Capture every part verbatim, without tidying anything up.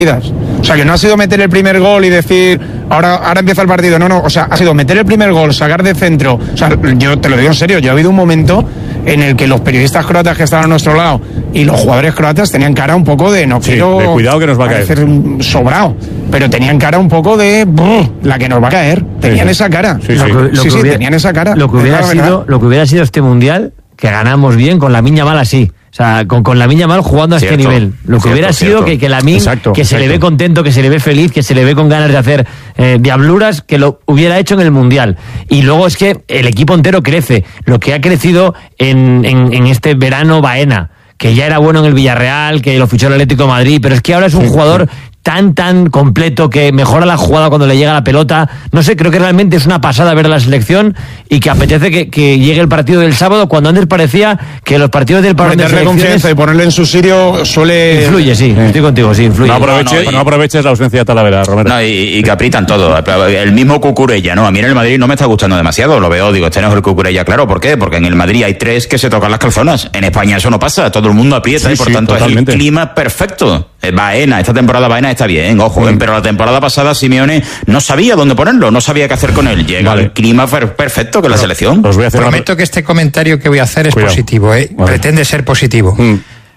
O sea, que no ha sido meter el primer gol y decir, ahora, ahora empieza el partido. No, no, o sea, ha sido meter el primer gol, sacar de centro. O sea, yo te lo digo en serio, yo ha habido un momento en el que los periodistas croatas que estaban a nuestro lado y los jugadores croatas tenían cara un poco de, no sí, quiero de cuidado que nos va a caer, sobrado, pero tenían cara un poco de la que nos va a caer. Tenían sí, esa cara. Sí, sí, lo sí, que, lo sí, que sí hubiera, tenían esa cara. Lo que hubiera sido, lo que hubiera sido este mundial, que ganamos bien con Lamine Yamal así. O sea, con, con Lamine Yamal jugando a cierto, este nivel. Lo que cierto, hubiera sido cierto. que, que Lamine, exacto, que se exacto. le ve contento, que se le ve feliz, que se le ve con ganas de hacer eh, diabluras, que lo hubiera hecho en el Mundial. Y luego es que el equipo entero crece. Lo que ha crecido en, en, en este verano Baena, que ya era bueno en el Villarreal, que lo fichó el Atlético de Madrid, pero es que ahora es un sí, jugador... Sí. tan, tan completo, que mejora la jugada cuando le llega la pelota. No sé, creo que realmente es una pasada ver la selección y que apetece que, que llegue el partido del sábado, cuando antes parecía que los partidos del parón de selecciones... confianza y ponerle en su sitio suele... Influye, sí, sí. Estoy contigo, sí, influye. No aproveches, no, no, y... no aproveches la ausencia de Talavera, Romero. No, y, y que aprietan todo. El mismo Cucurella, ¿no? A mí en el Madrid no me está gustando demasiado, lo veo, digo, este no es el Cucurella, claro, ¿por qué? Porque en el Madrid hay tres que se tocan las calzonas. En España eso no pasa, todo el mundo aprieta sí, y por sí, tanto totalmente. Es el clima perfecto. Baena, esta temporada Baena está bien, ojo, sí. Pero la temporada pasada Simeone no sabía dónde ponerlo, no sabía qué hacer con él. Llega vale. el clima perfecto que la no, selección. Os voy a hacer Prometo una... que este comentario que voy a hacer es Cuidado. positivo, ¿eh? Vale. Pretende ser positivo. Mm.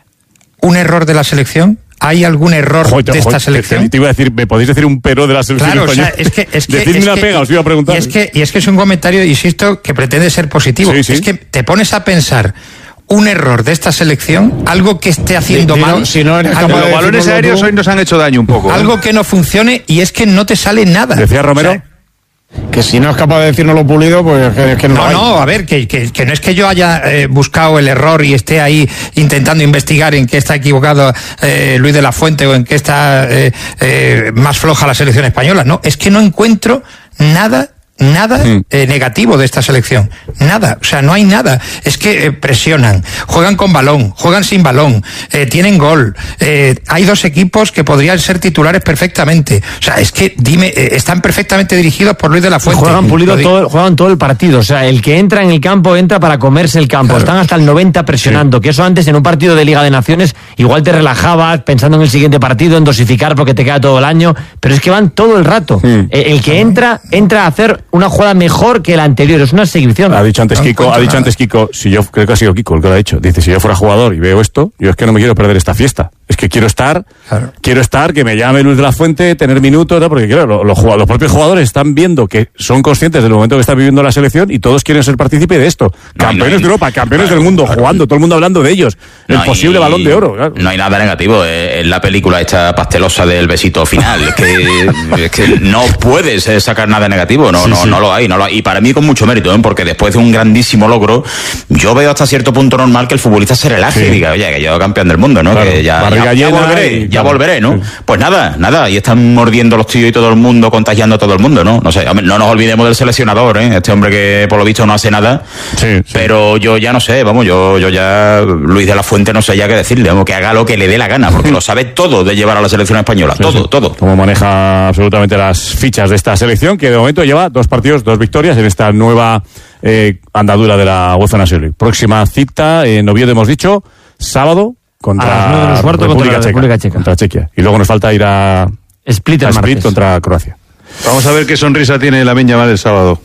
¿Un error de la selección? ¿Hay algún error joder, de esta joder, selección? Te iba a decir, ¿me podéis decir un pero de la selección claro, española? O sea, es que, es que, Decidme es una que, pega, os iba a preguntar. Y es, que, y es que es un comentario, insisto, que pretende ser positivo. Sí, sí. Es que te pones a pensar... un error de esta selección, algo que esté haciendo Dino, mal. Si no eres capaz de los balones aéreos hoy nos han hecho daño un poco. Algo ¿eh? que no funcione y es que no te sale nada. Decía Romero. O sea, que si no es capaz de decirnoslo pulido, pues es que no. No, hay. no, a ver, que, que, que no es que yo haya eh, buscado el error y esté ahí intentando investigar en qué está equivocado eh, Luis de la Fuente o en qué está eh, eh, más floja la selección española. No, es que no encuentro nada. Nada mm. eh, negativo de esta selección, nada, o sea, no hay nada. Es que eh, presionan, juegan con balón, juegan sin balón, eh, tienen gol, eh, hay dos equipos que podrían ser titulares perfectamente. O sea, es que dime, eh, están perfectamente dirigidos por Luis de la Fuente. Juegan pulido todo, juegan todo el partido, o sea, el que entra en el campo entra para comerse el campo. Claro. Están hasta el noventa presionando, sí. que eso antes en un partido de Liga de Naciones igual te relajabas pensando en el siguiente partido, en dosificar porque te queda todo el año, pero es que van todo el rato. Mm. El, el que entra, entra a hacer una jugada mejor que la anterior, es una exhibición. Ha dicho antes no Kiko, ha dicho nada. antes Kiko, si yo creo que ha sido Kiko el que lo ha dicho, dice, si yo fuera jugador y veo esto, yo es que no me quiero perder esta fiesta. Es que quiero estar, claro. quiero estar, que me llame Luis de la Fuente, tener minutos, ¿no? Porque claro, los, los, los propios jugadores están viendo que son conscientes del momento que está viviendo la selección y todos quieren ser partícipes de esto. No, campeones no hay, de Europa, campeones claro, del mundo, claro. jugando, todo el mundo hablando de ellos. No el hay, posible balón de oro. Claro. No hay nada negativo. Es la película esta pastelosa del besito final. Es que, es que no puedes sacar nada negativo. No, sí, no, sí. no lo hay, no lo hay. Y para mí con mucho mérito, ¿eh? Porque después de un grandísimo logro, yo veo hasta cierto punto normal que el futbolista se relaje sí. y diga, oye, que yo campeón del mundo, ¿no? Claro. Que ya, ya, ya volveré, y, ya claro. volveré, ¿no? Sí. Pues nada, nada. Y están mordiendo los tíos y todo el mundo, contagiando a todo el mundo, ¿no? No sé, no nos olvidemos del seleccionador, ¿eh? Este hombre que por lo visto no hace nada. Sí, sí. Pero yo ya no sé, vamos, yo, yo ya, Luis de la Fuente no sé ya qué decirle, vamos, que haga lo que le dé la gana, porque lo sabe todo de llevar a la selección española, sí, todo, sí. todo. Como maneja absolutamente las fichas de esta selección, que de momento lleva dos partidos, dos victorias en esta nueva eh, andadura de la UEFA Nations League. Próxima cita en Oviedo, hemos dicho, sábado contra, República, contra Checa, República Checa. Contra Chequia. Y luego nos falta ir a Split, a Split contra Croacia. Vamos a ver qué sonrisa tiene Lamine Yamal el sábado.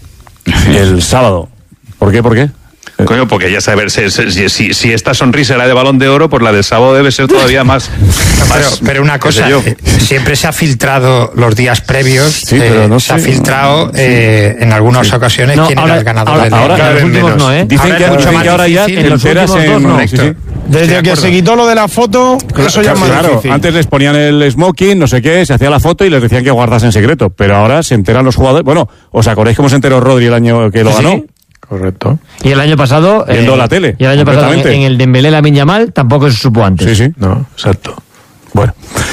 El sábado. ¿Por qué? ¿Por qué? Coño, porque ya sabes, si, si, si, si esta sonrisa era de Balón de Oro, pues la del sábado debe ser todavía más. más pero, pero una cosa, eh, siempre se ha filtrado los días previos, sí, eh, pero no se sé, ha filtrado eh, sí. en algunas sí. ocasiones no, quién ahora, era el ganador ahora, del ahora, ahora, en los últimos no, ¿eh? Dicen ahora que, mucho dicen que ahora ya en los últimos dos en, no. Sí, sí. Desde que se quitó lo de la foto, claro, eso ya es más claro, difícil. Antes les ponían el smoking, no sé qué, se hacía la foto y les decían que guardasen secreto, pero ahora se enteran los jugadores. Bueno, ¿os acordáis cómo se enteró Rodri el año que lo ¿Sí? ganó? Correcto. Y el año pasado viendo eh, la tele. Y el año pasado en, en el Dembélé Lamine Yamal tampoco se supo antes. Sí, sí. No, exacto. Bueno,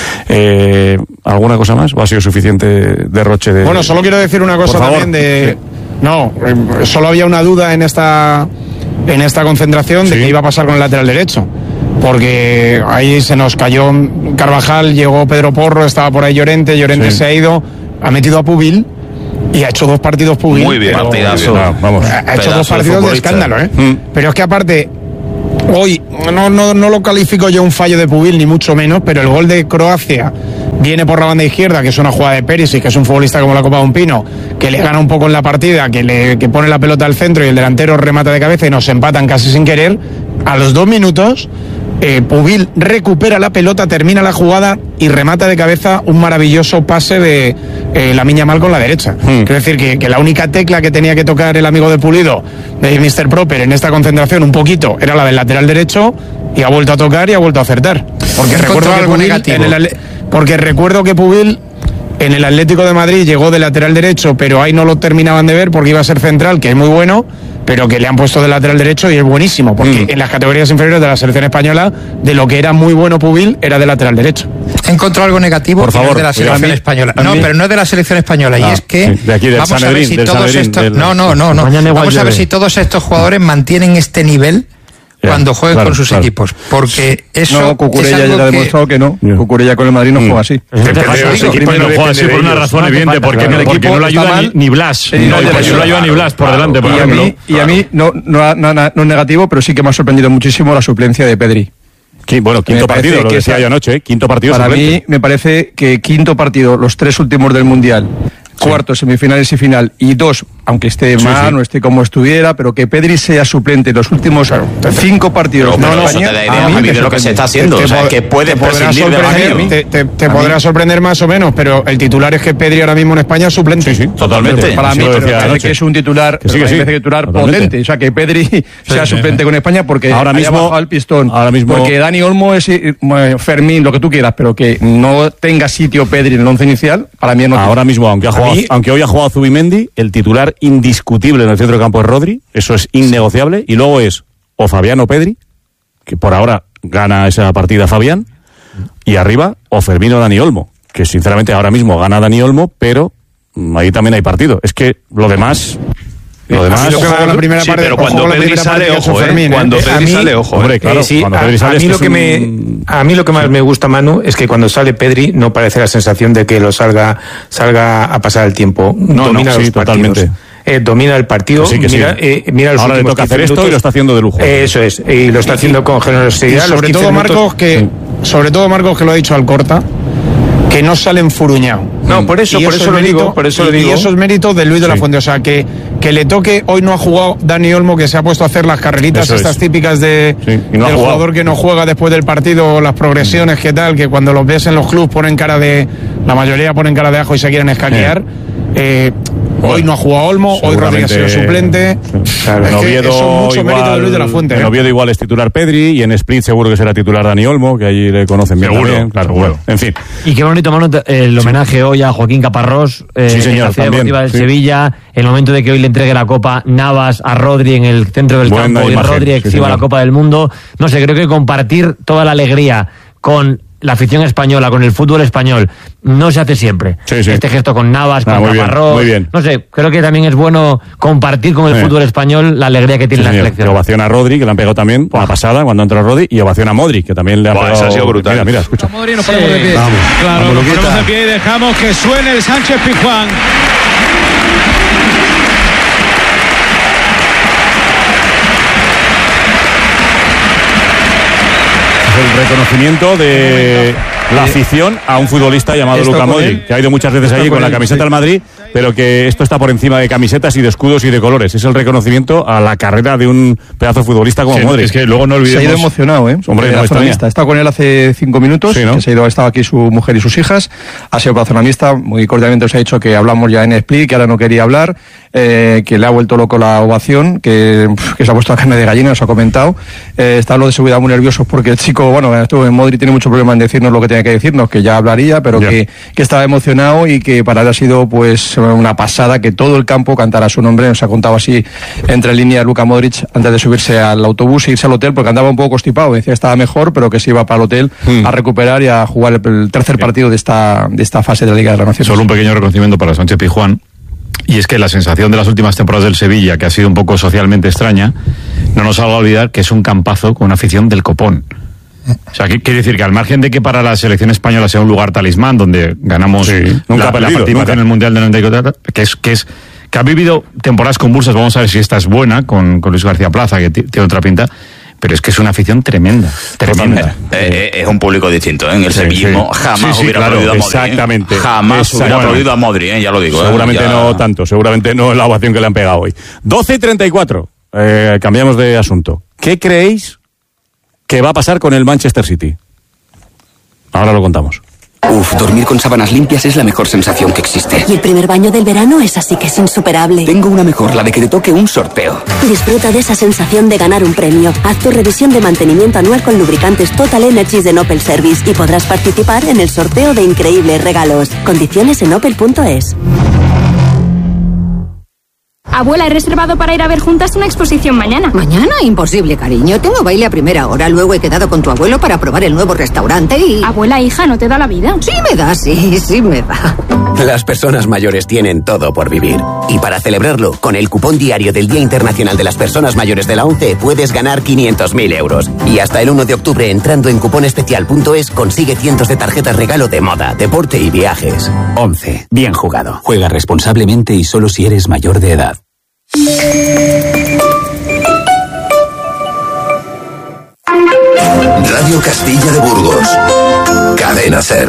eh, ¿alguna cosa más? ¿O ha sido suficiente derroche de...? Bueno, solo quiero decir una cosa también de... Sí. No, eh, solo había una duda en esta en esta concentración de sí. qué iba a pasar con el lateral derecho. Porque ahí se nos cayó Carvajal, llegó Pedro Porro, estaba por ahí Llorente, Llorente sí. se ha ido, ha metido a Pubil y ha hecho dos partidos Pubil. Muy bien, partidazo. No, vamos. Ha hecho dos partidos de escándalo, ¿eh? Mm. Pero es que aparte... Hoy no, no, no lo califico yo un fallo de Pubil, ni mucho menos, pero el gol de Croacia viene por la banda izquierda, que es una jugada de Perisic, que es un futbolista como la Copa de un Pino, que le gana un poco en la partida, que le que pone la pelota al centro y el delantero remata de cabeza y nos empatan casi sin querer. A los dos minutos eh, Pubil recupera la pelota, termina la jugada y remata de cabeza un maravilloso pase de eh, Lamine Yamal con la derecha. Mm. Quiero decir que, que la única tecla que tenía que tocar el amigo de Pulido, de míster Proper, en esta concentración un poquito, era la del lateral derecho, y ha vuelto a tocar y ha vuelto a acertar. Porque recuerdo que Pubil, en el, porque recuerdo que Pubil en el Atlético de Madrid llegó de lateral derecho, pero ahí no lo terminaban de ver porque iba a ser central, que es muy bueno, pero que le han puesto de lateral derecho y es buenísimo, porque mm. en las categorías inferiores de la selección española, de lo que era muy bueno Pubil, era de lateral derecho. He encontrado algo negativo. Por favor, no es de la selección mí, española. No, pero no es de la selección española. Ah, y es que sí, de aquí, del vamos Sanedrín, a ver si todos Sanedrín, estos... del... No, no, no. no. Vamos a ver si todos estos jugadores mantienen este nivel cuando jueguen claro, con sus claro. equipos, porque eso no, Cucurella ya ha demostrado que, que no, yeah. Cucurella con el Madrid no mm. juega así. Ese equipo no juega así por una razón evidente, porque en el equipo no le ayuda ni, ni Blas, sí, no, no, no le ayuda ni Blas por delante, por y ejemplo. A mí, y a mí no, no, no, no es negativo, pero sí que me ha sorprendido muchísimo la suplencia de Pedri. Bueno, quinto partido, lo que decía yo anoche, quinto partido. Para mí me parece que quinto partido, los tres últimos del Mundial, cuartos, semifinales y final, y dos, aunque esté sí, mal, sí. no esté como estuviera, pero que Pedri sea suplente en los últimos claro, cinco partidos pero, de no, España, no, te da idea, de lo que se está haciendo, te, te, o sea, que puede te podrá sorprender, te, te, te podrá sorprender más o menos, pero el titular es que Pedri ahora mismo en España es suplente. Sí, sí, totalmente. Pero para sí, mí me parece que es un titular, que sí, que sí, que titular potente, o sea, que Pedri sí, sea suplente sí. con España porque ahora mismo, haya bajado el pistón, ahora mismo, porque Dani Olmo es Fermín, lo que tú quieras, pero que no tenga sitio Pedri en el once inicial, para mí no. Ahora mismo, aunque ha jugado, aunque hoy ha jugado Zubimendi, el titular indiscutible en el centro de campo es Rodri, eso es innegociable, y luego es o Fabián o Pedri, que por ahora gana esa partida Fabián, y arriba o Fermín o Dani Olmo, que sinceramente ahora mismo gana Dani Olmo, pero ahí también hay partido. Es que lo demás... Lo demás, lo que ojo, la primera sí, parte, pero cuando Pedri sale, ojo, eh, cuando Pedri sale, ojo. Hombre, claro, eh, sí, cuando a, Pedri sale, a mí lo que un... me a mí lo que más sí. me gusta, Manu, es que cuando sale Pedri no parece la sensación de que lo salga salga a pasar el tiempo. No, domina no, los sí, totalmente. Eh, domina el partido, sí, mira, sí. eh, mira los ahora le toca hacer esto minutos, y lo está haciendo de lujo. Eh, eso es, y lo está haciendo con generosidad. Y sobre todo minutos, Marcos que sí. sobre todo Marcos que lo ha dicho Alcorta, que no salen furuñados. No, por eso, y por eso, eso lo mérito, digo, por eso y, lo digo. Y eso es mérito de Luis de la Fuente, o sea, que, que le toque, hoy no ha jugado Dani Olmo, que se ha puesto a hacer las carreritas eso estas es. típicas de sí, no del jugador que no juega después del partido, las progresiones, que tal, que cuando los ves en los clubes ponen cara de, la mayoría ponen cara de ajo y se quieren escaquear. Sí. Eh, Hoy no ha jugado Olmo, hoy Rodríguez ha sido suplente. Claro, en Oviedo, es mucho igual, mérito de Luis de la Fuente. En ¿eh? Oviedo igual es titular Pedri y en Split seguro que será titular Dani Olmo, que allí le conocen bien seguro, también. Claro, seguro. Bueno, en fin. Y qué bonito, Manu, el homenaje sí. hoy a Joaquín Caparrós, eh, sí, señor, en la Ciudad también, Deportiva del sí. Sevilla, el momento de que hoy le entregue la Copa Navas a Rodri en el centro del Buena campo imagen, y Rodri exhiba sí, la Copa del Mundo. No sé, creo que compartir toda la alegría con la afición española, con el fútbol español, no se hace siempre. Sí, sí. Este gesto con Navas, con ah, muy Caparrós. Bien, muy bien. No sé, creo que también es bueno compartir con el sí. fútbol español la alegría que tiene sí, la selección. Y ovación a Rodri, que le han pegado también Buah. la pasada cuando entró Rodri, y ovación a Modric, que también le han Buah, pegado. Eso ha sido brutal. Mira, mira, escucha. Modric, nos ponemos de pie. Vamos. Claro, Vamos, nos ponemos de pie y dejamos que suene el Sánchez Pizjuán. El reconocimiento de la afición a un futbolista llamado Luka Modric, que ha ido muchas veces allí con la camiseta del Madrid, pero que esto está por encima de camisetas y de escudos y de colores. Es el reconocimiento a la carrera de un pedazo de futbolista como sí, Modric. Es que luego no olvidemos... Se ha ido emocionado, ¿eh? Hombre, no ha estado con él hace cinco minutos, sí, ¿no? que se ha ido, ha estado aquí su mujer y sus hijas, ha sido plazonamista, muy cordialmente os ha dicho que hablamos ya en Split, que ahora no quería hablar, eh, que le ha vuelto loco la ovación, que, que se ha puesto a carne de gallina, os ha comentado. Eh, está lo de seguridad muy nerviosos porque el chico, bueno, estuvo en Modric, tiene mucho problema en decirnos lo que tenía que decirnos, que ya hablaría, pero yeah. que, que estaba emocionado y que para él ha sido pues una pasada que todo el campo cantara su nombre. Nos ha contado así entre líneas Luka Modric antes de subirse al autobús e irse al hotel, porque andaba un poco constipado, decía que estaba mejor, pero que se iba para el hotel mm. a recuperar y a jugar el, el tercer yeah. partido de esta, de esta fase de la Liga de las Naciones. Solo un pequeño reconocimiento para Sánchez Pizjuán. Y es que la sensación de las últimas temporadas del Sevilla, que ha sido un poco socialmente extraña, no nos haga olvidar que es un campazo con una afición del copón. O sea, quiere decir que al margen de que para la selección española sea un lugar talismán donde ganamos sí, nunca la, perdido, la participación nunca. en el Mundial del noventa y cuatro, que es, que es que ha vivido temporadas convulsas, vamos a ver si esta es buena, con, con Luis García Plaza, que t- tiene otra pinta, Pero es que es una afición tremenda, tremenda. Eh, eh, es un público distinto, ¿eh? En el sevillismo sí, sí. jamás sí, sí, hubiera claro, aplaudido a Modri. Exactamente. ¿eh? Jamás exactamente. hubiera aplaudido a Modri, ¿eh? Ya lo digo. Seguramente ¿eh? Ya... no tanto, seguramente no la ovación que le han pegado hoy. doce y treinta y cuatro. Eh, cambiamos de asunto. ¿Qué creéis que va a pasar con el Manchester City? Ahora lo contamos. Uf, dormir con sábanas limpias es la mejor sensación que existe. Y el primer baño del verano es así que es insuperable. Tengo una mejor, la de que te toque un sorteo. Disfruta de esa sensación de ganar un premio. Haz tu revisión de mantenimiento anual con lubricantes Total Energies de Opel Service y podrás participar en el sorteo de increíbles regalos. Condiciones en opel punto es. Abuela, he reservado para ir a ver juntas una exposición mañana. ¿Mañana? Imposible, cariño. Tengo baile a primera hora. Luego he quedado con tu abuelo para probar el nuevo restaurante y... Abuela, hija, ¿no te da la vida? Sí me da, sí, sí me da. Las personas mayores tienen todo por vivir. Y para celebrarlo, con el cupón diario del Día Internacional de las Personas Mayores de la ONCE puedes ganar quinientos mil euros. Y hasta el uno de octubre, entrando en cuponespecial punto es, consigue cientos de tarjetas regalo de moda, deporte y viajes. ONCE. Bien jugado. Juega responsablemente y solo si eres mayor de edad. Radio Castilla de Burgos. Cadena Ser.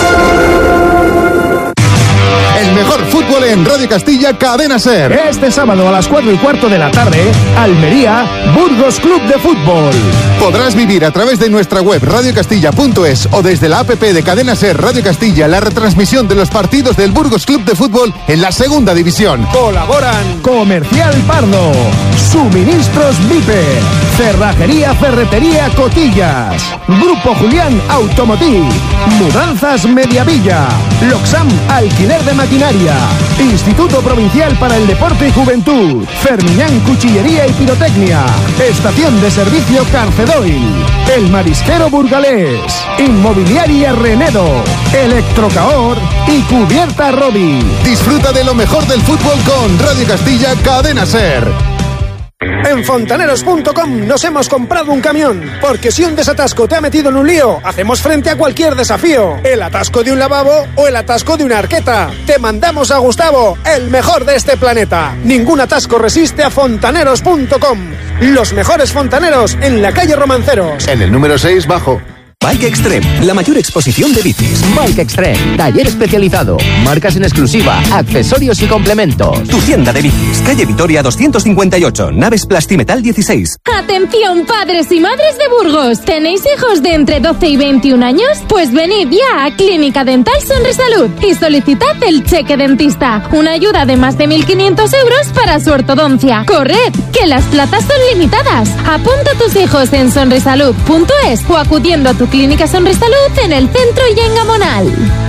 El mejor fútbol en Radio Castilla, Cadena Ser. Este sábado a las cuatro y cuarto de la tarde, Almería, Burgos Club de Fútbol. Podrás vivir a través de nuestra web radio castilla punto es o desde la app de Cadena Ser Radio Castilla la retransmisión de los partidos del Burgos Club de Fútbol en la segunda división. Colaboran Comercial Pardo, Suministros Vipe, Cerrajería Ferretería Cotillas, Grupo Julián Automotiv, Mudanzas Mediavilla, Loxam Alquiler de Maquinaria, Instituto Provincial para el Deporte y Juventud, Fermiñán Cuchillería y Pirotecnia, Estación de Servicio Carcedoil, El Marisquero Burgalés, Inmobiliaria Renedo, Electrocaor y Cubierta Robi. Disfruta de lo mejor del fútbol con Radio Castilla, Cadena Ser. En fontaneros punto com nos hemos comprado un camión, porque si un desatasco te ha metido en un lío, hacemos frente a cualquier desafío. El atasco de un lavabo o el atasco de una arqueta. Te mandamos a Gustavo, el mejor de este planeta. Ningún atasco resiste a fontaneros punto com. Los mejores fontaneros en la calle Romanceros. En el número seis bajo. Bike Extreme, la mayor exposición de bicis. Bike Extreme, taller especializado, marcas en exclusiva, accesorios y complementos. Tu tienda de bicis, calle Vitoria doscientos cincuenta y ocho, naves Plastimetal dieciséis. Atención padres y madres de Burgos, ¿tenéis hijos de entre doce y veintiún años? Pues venid ya a Clínica Dental Sonrisalud y solicitad el cheque dentista, una ayuda de más de mil quinientos euros para su ortodoncia. Corred, que las plazas son limitadas. Apunta a tus hijos en sonrisalud punto es o acudiendo a tu Clínica Sonrisalud en el centro y en Gamonal.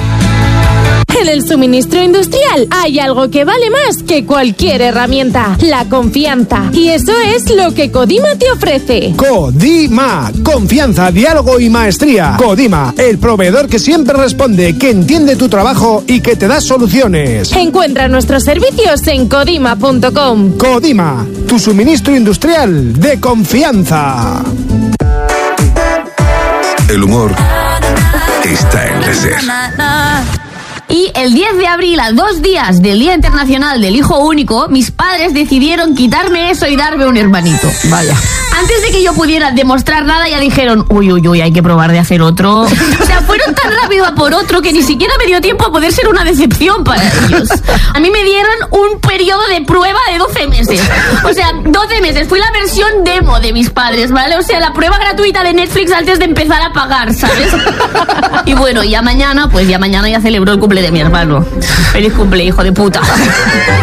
En el suministro industrial hay algo que vale más que cualquier herramienta: la confianza. Y eso es lo que Codima te ofrece. Codima, confianza, diálogo y maestría. Codima, el proveedor que siempre responde, que entiende tu trabajo y que te da soluciones. Encuentra nuestros servicios en codima punto com. Codima, tu suministro industrial de confianza. El humor está en la Ser. Y el diez de abril, a dos días del Día Internacional del Hijo Único, mis padres decidieron quitarme eso y darme un hermanito. Vaya. Antes de que yo pudiera demostrar nada, ya dijeron, uy, uy, uy, hay que probar de hacer otro. O sea, fueron tan rápido a por otro que ni siquiera me dio tiempo a poder ser una decepción para ellos. A mí me dieron un periodo de prueba de doce meses. O sea, doce meses. Fui la versión demo de mis padres, ¿vale? O sea, la prueba gratuita de Netflix antes de empezar a pagar, ¿sabes? Y bueno, ya mañana, pues ya mañana ya celebro el cumple de mi hermano. Feliz cumple, hijo de puta.